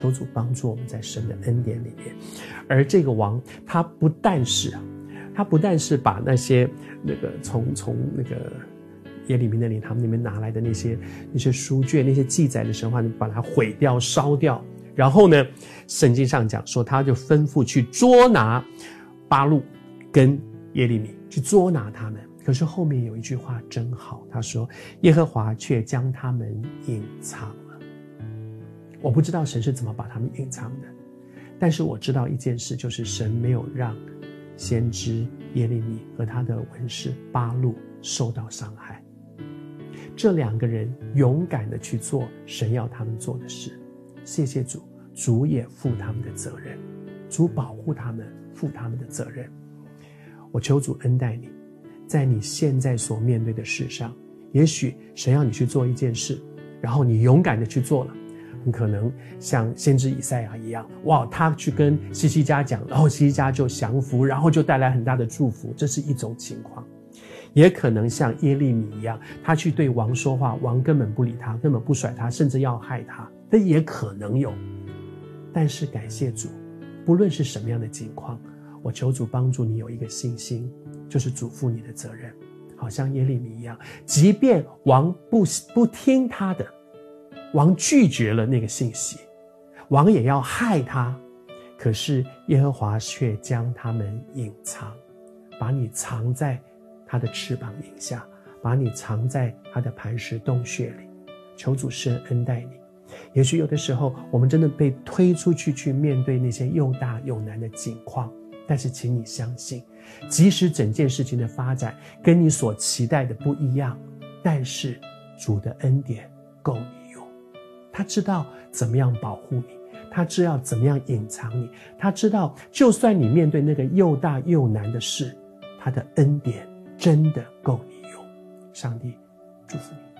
求主帮助我们在神的恩典里面。而这个王他不但是把那些从那个耶利米那里他们那边拿来的那些书卷，那些记载的神话，把它毁掉烧掉。然后呢，圣经上讲说，他就吩咐去捉拿巴录跟耶利米，去捉拿他们。可是后面有一句话真好，他说耶和华却将他们隐藏了。我不知道神是怎么把他们隐藏的，但是我知道一件事，就是神没有让先知耶利米和他的文士巴录受到伤害。这两个人勇敢的去做神要他们做的事，谢谢主，主也负他们的责任，主保护他们，负他们的责任。我求主恩待你，在你现在所面对的事上，也许神要你去做一件事，然后你勇敢的去做了，很可能像先知以赛亚一样，哇，他去跟希西家讲，然后希西家就降服，然后就带来很大的祝福，这是一种情况。也可能像耶利米一样，他去对王说话，王根本不理他，根本不甩他，甚至要害他，这也可能有。但是感谢主，不论是什么样的情况，我求主帮助你有一个信心，就是主负你的责任。好像耶利米一样，即便王不听他的，王拒绝了那个信息，王也要害他，可是耶和华却将他们隐藏，把你藏在他的翅膀影下，把你藏在他的磐石洞穴里。求主施恩待你。也许有的时候我们真的被推出去面对那些又大又难的境况，但是请你相信，即使整件事情的发展跟你所期待的不一样，但是主的恩典够你用。他知道怎么样保护你，他知道怎么样隐藏你，他知道就算你面对那个又大又难的事，他的恩典真的够你用。上帝祝福你。